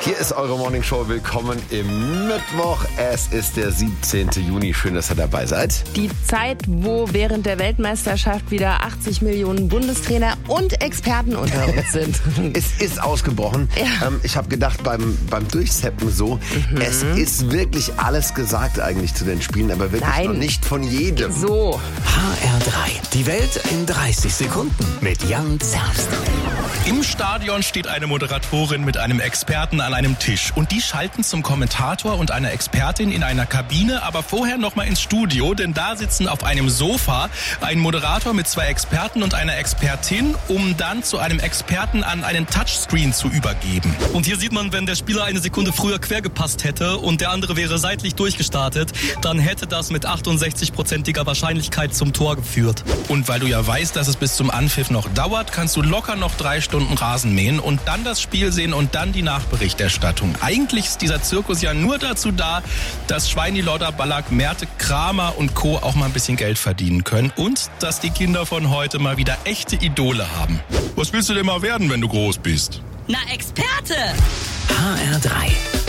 Hier ist eure Morning Show. Willkommen im Mittwoch. Es ist der 17. Juni. Schön, dass ihr dabei seid. Die Zeit, wo während der Weltmeisterschaft wieder 80 Millionen Bundestrainer und Experten unter uns sind. Es ist ausgebrochen. Ja. Ich habe gedacht, beim Durchseppen so, es ist wirklich alles gesagt eigentlich zu den Spielen, aber wirklich noch nicht von jedem. So. HR3. Die Welt in 30 Sekunden mit Jan Zerbst. Im Stadion steht eine Moderatorin mit einem Experten an einem Tisch. Und die schalten zum Kommentator und einer Expertin in einer Kabine, aber vorher noch mal ins Studio, denn da sitzen auf einem Sofa ein Moderator mit 2 Experten und einer Expertin, um dann zu einem Experten an einen Touchscreen zu übergeben. Und hier sieht man, wenn der Spieler eine Sekunde früher quer gepasst hätte und der andere wäre seitlich durchgestartet, dann hätte das mit 68%iger Wahrscheinlichkeit zum Tor geführt. Und weil du ja weißt, dass es bis zum Anpfiff noch dauert, kannst du locker noch 3 Stunden Rasen mähen und dann das Spiel sehen und dann die Nachberichterstattung. Eigentlich ist dieser Zirkus ja nur dazu da, dass Schweini, Lodder, Ballack, Merte, Kramer und Co. auch mal ein bisschen Geld verdienen können und dass die Kinder von heute mal wieder echte Idole haben. Was willst du denn mal werden, wenn du groß bist? Na, Experte! HR3.